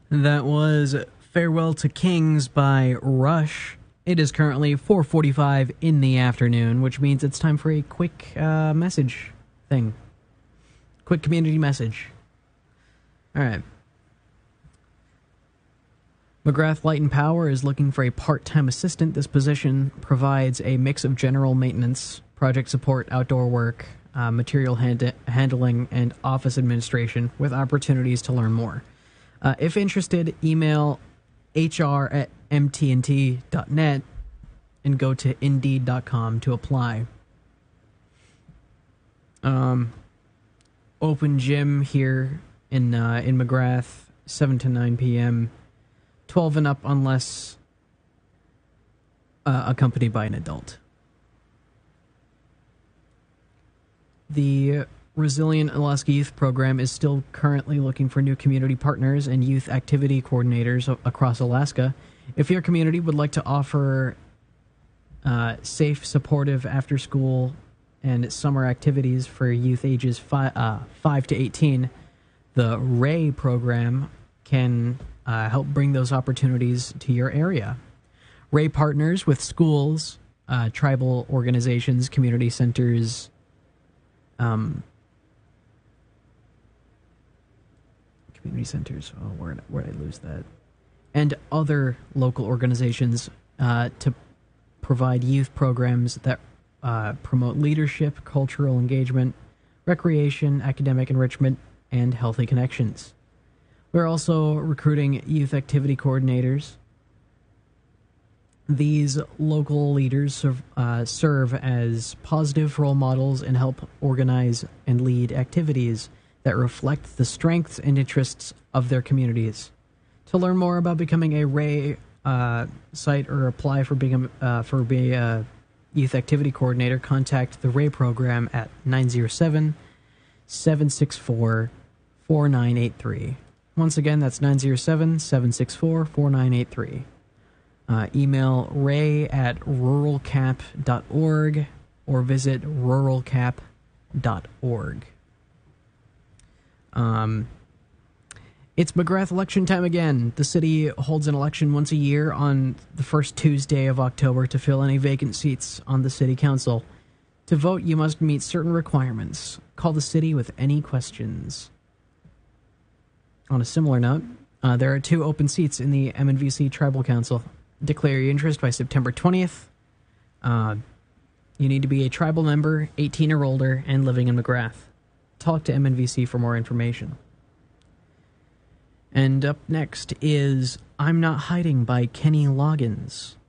That was Farewell to Kings by Rush. It is currently 4:45 in the afternoon, which means it's time for a quick message thing. Quick community message. All right. McGrath Light and Power is looking for a part-time assistant. This position provides a mix of general maintenance, project support, outdoor work, material handling, and office administration with opportunities to learn more. If interested, email hr@mtnt.net and go to indeed.com to apply. Open gym here in McGrath, 7 to 9 p.m., 12 and up unless accompanied by an adult. The Resilient Alaska Youth Program is still currently looking for new community partners and youth activity coordinators across Alaska. If your community would like to offer safe, supportive after-school and summer activities for youth ages 5 to 18, the RAY program can help bring those opportunities to your area. RAY partners with schools, tribal organizations, community centers, where did I lose that? And other local organizations to provide youth programs that promote leadership, cultural engagement, recreation, academic enrichment, and healthy connections. We're also recruiting youth activity coordinators. These local leaders serve as positive role models and help organize and lead activities that reflect the strengths and interests of their communities. To learn more about becoming a RAY site or apply for being a youth activity coordinator, contact the RAY program at 907-764-4983. Once again, that's 907-764-4983. Email ray@ruralcap.org or visit ruralcap.org. It's McGrath election time again. The city holds an election once a year on the first Tuesday of October to fill any vacant seats on the city council. To vote, you must meet certain requirements. Call the city with any questions. On a similar note, there are 2 open seats in the MNVC Tribal Council. Declare your interest by September 20th. You need to be a tribal member, 18 or older, and living in McGrath. Talk to MNVC for more information. And up next is I'm Not Hiding by Kenny Loggins.